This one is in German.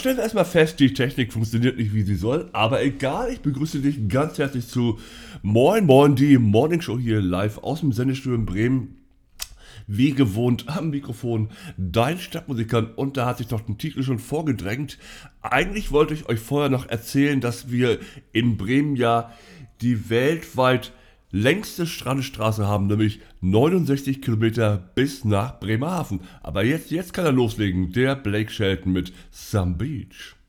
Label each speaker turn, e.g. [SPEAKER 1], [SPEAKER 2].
[SPEAKER 1] Stellen wir erstmal fest, die Technik funktioniert nicht, wie sie soll, aber egal, ich begrüße dich ganz herzlich zu Moin Moin, die Morning Show hier live aus dem Sendestudio in Bremen. Wie gewohnt am Mikrofon dein Stadtmusikant, und da hat sich doch den Titel schon vorgedrängt. Eigentlich wollte ich euch vorher noch erzählen, dass wir in Bremen ja die weltweit längste Strandstraße haben, nämlich 69 Kilometer bis nach Bremerhaven. Aber jetzt kann er loslegen, der Blake Shelton mit Some Beach.